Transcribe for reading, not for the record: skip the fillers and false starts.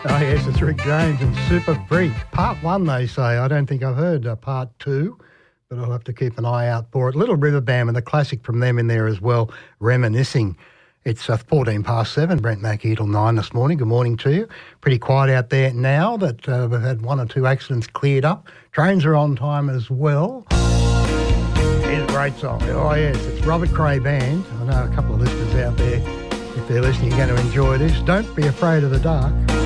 Oh, yes, it's Rick James and Super Freak. Part 1, they say. I don't think I've heard part 2, but I'll have to keep an eye out for it. Little River Band with a classic from them in there as well, Reminiscing. It's 14 past 7. Brent Mackey till 9 this morning. Good morning to you. Pretty quiet out there now that we've had 1 or 2 accidents cleared up. Trains are on time as well. It's a great song. Oh, yes, it's Robert Cray Band. I know a couple of listeners out there, if they're listening, you're going to enjoy this. Don't Be Afraid of the Dark.